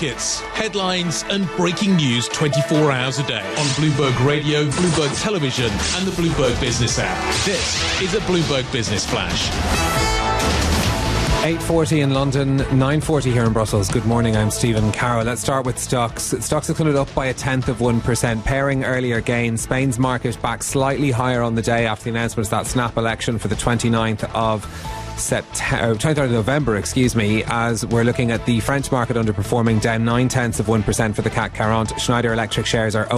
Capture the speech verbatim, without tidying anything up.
markets, headlines and breaking news twenty-four hours a day on Bloomberg Radio, Bloomberg Television and the Bloomberg Business app. This is a Bloomberg Business Flash. eight forty in London, nine forty here in Brussels. Good morning, I'm Stephen Carroll. Let's start with stocks. Stocks have come up by a tenth of one percent, pairing earlier gains. Spain's market back slightly higher on the day after the announcement of that snap election for the twenty-ninth of September, twenty-third of November, excuse me, as we're looking at the French market underperforming, down nine tenths of one percent for the C A C quarante. Schneider Electric shares are